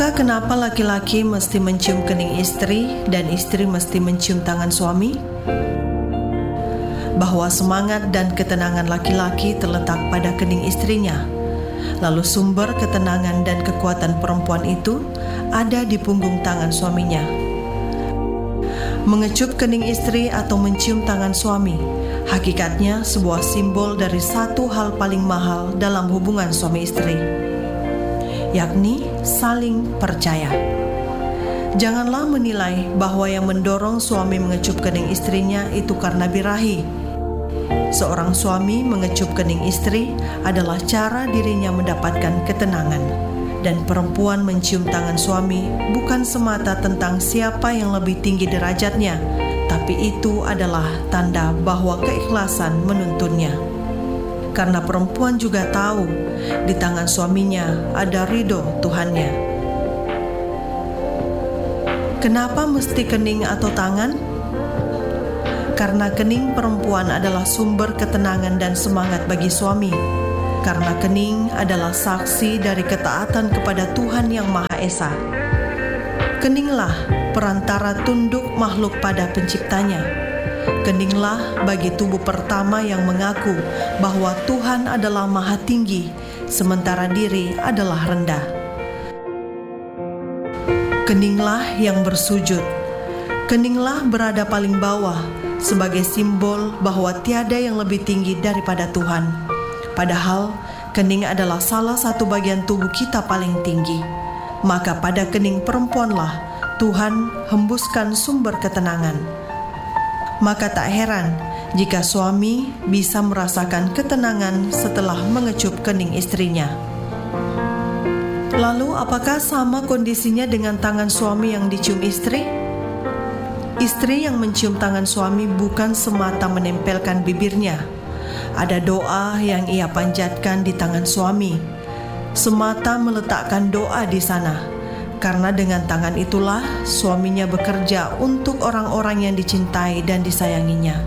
Maka kenapa laki-laki mesti mencium kening istri dan istri mesti mencium tangan suami? Bahwa semangat dan ketenangan laki-laki terletak pada kening istrinya. Lalu sumber ketenangan dan kekuatan perempuan itu ada di punggung tangan suaminya. Mengecup kening istri atau mencium tangan suami, hakikatnya sebuah simbol dari satu hal paling mahal dalam hubungan suami istri, yakni saling percaya. Janganlah menilai bahwa yang mendorong suami mengecup kening istrinya itu karena birahi. Seorang suami mengecup kening istri adalah cara dirinya mendapatkan ketenangan, dan perempuan mencium tangan suami bukan semata tentang siapa yang lebih tinggi derajatnya, tapi itu adalah tanda bahwa keikhlasan menuntunnya. Karena perempuan juga tahu di tangan suaminya ada ridho Tuhannya. Kenapa mesti kening atau tangan? Karena kening perempuan adalah sumber ketenangan dan semangat bagi suami. Karena kening adalah saksi dari ketaatan kepada Tuhan Yang Maha Esa. Keninglah perantara tunduk makhluk pada penciptanya. Keninglah bagi tubuh pertama yang mengaku bahwa Tuhan adalah Maha Tinggi, sementara diri adalah rendah. Keninglah yang bersujud. Keninglah berada paling bawah, sebagai simbol bahwa tiada yang lebih tinggi daripada Tuhan. Padahal kening adalah salah satu bagian tubuh kita paling tinggi. Maka pada kening perempuanlah Tuhan hembuskan sumber ketenangan. Maka tak heran jika suami bisa merasakan ketenangan setelah mengecup kening istrinya. Lalu apakah sama kondisinya dengan tangan suami yang dicium istri? Istri yang mencium tangan suami bukan semata menempelkan bibirnya. Ada doa yang ia panjatkan di tangan suami. Semata meletakkan doa di sana. Karena dengan tangan itulah suaminya bekerja untuk orang-orang yang dicintai dan disayanginya.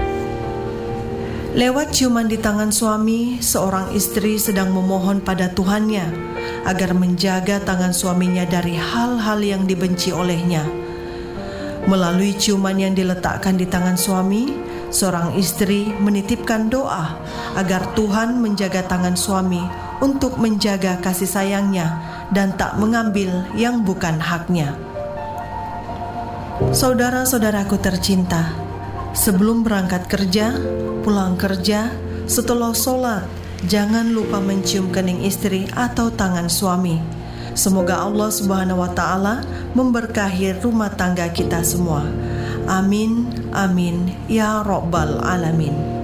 Lewat ciuman di tangan suami, seorang istri sedang memohon pada Tuhannya agar menjaga tangan suaminya dari hal-hal yang dibenci olehnya. Melalui ciuman yang diletakkan di tangan suami, seorang istri menitipkan doa agar Tuhan menjaga tangan suami untuk menjaga kasih sayangnya dan tak mengambil yang bukan haknya. Saudara-saudaraku tercinta, sebelum berangkat kerja, pulang kerja, setelah sholat, jangan lupa mencium kening istri atau tangan suami. Semoga Allah Subhanahu wa Ta'ala memberkahi rumah tangga kita semua. Amin, amin, ya Rabbal Alamin.